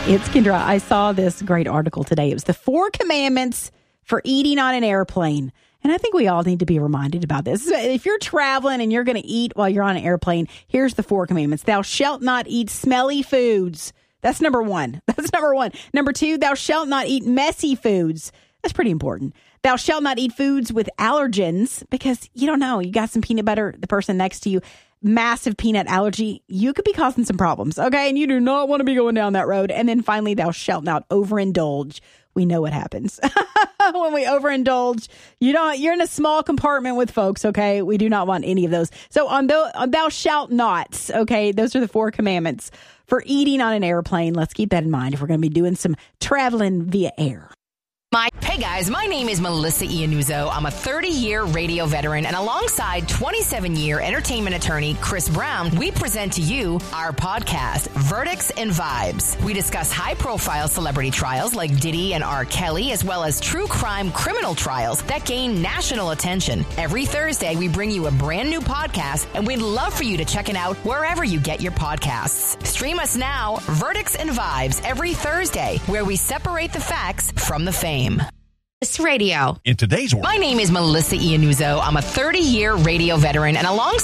It's Kendra. I saw this great article today. It was the 4 commandments for eating on an airplane. And I think we all need to be reminded about this. If you're traveling and you're going to eat while you're on an airplane, here's the 4 commandments. Thou shalt not eat smelly foods. That's number 1. Number 2, thou shalt not eat messy foods. That's pretty important. Thou shalt not eat foods with allergens, because you don't know. You got some peanut butter, the person next to you, massive peanut allergy. You could be causing some problems, okay? And you do not want to be going down that road. And then finally, thou shalt not overindulge. We know what happens when we overindulge. You're in a small compartment with folks, okay? We do not want any of those. So on thou shalt nots, okay? Those are the 4 commandments for eating on an airplane. Let's keep that in mind if we're going to be doing some traveling via air. Hey guys, my name is Melissa Iannuzzo. I'm a 30-year radio veteran, and alongside 27-year entertainment attorney Chris Brown, we present to you our podcast, Verdicts and Vibes. We discuss high-profile celebrity trials like Diddy and R. Kelly, as well as true crime criminal trials that gain national attention. Every Thursday, we bring you a brand new podcast, and we'd love for you to check it out wherever you get your podcasts. Stream us now, Verdicts and Vibes, every Thursday, where we separate the facts from the fame. Radio. In today's world. My name is Melissa Iannuzzo. I'm a 30-year radio veteran, and alongside